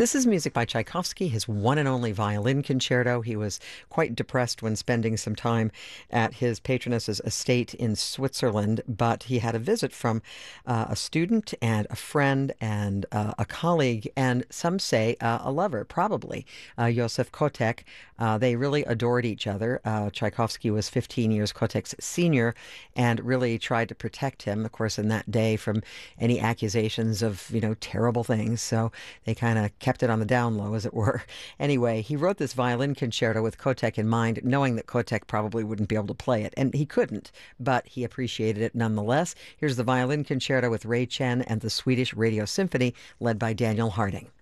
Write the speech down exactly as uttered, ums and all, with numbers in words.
This is music by Tchaikovsky, his one and only violin concerto. He was quite depressed when spending some time at his patroness's estate in Switzerland, but he had a visit from uh, a student and a friend and uh, a colleague, and some say uh, a lover, probably, uh, Josef Kotek. Uh, they really adored each other. Uh, Tchaikovsky was fifteen years Kotek's senior and really tried to protect him, of course, in that day from any accusations of, you know, terrible things. So they kind of kept it on the down low, as it were. Anyway, he wrote this violin concerto with Kotek in mind, knowing that Kotek probably wouldn't be able to play it, and he couldn't, but he appreciated it nonetheless. Here's the violin concerto with Ray Chen and the Swedish Radio Symphony, led by Daniel Harding.